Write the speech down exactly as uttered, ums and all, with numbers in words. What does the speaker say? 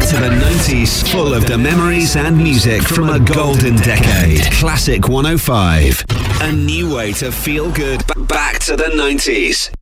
to the nineties, full of the memories and music from a golden decade. Classic one oh five. A new way to feel good. B- back to the nineties.